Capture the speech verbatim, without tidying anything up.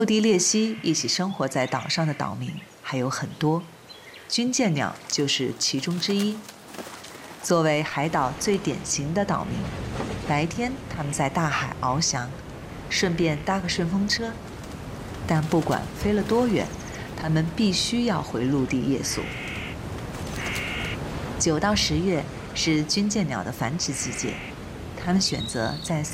陆地鬣蜥一起生活在岛上的岛民还有很多，军舰鸟就是其中之一。作为海岛最典型的岛民，白天他们在大海翱翔，顺便搭个顺风车。但不管飞了多远，他们必须要回陆地夜宿。九到十月是军舰鸟的繁殖季节，它们选择在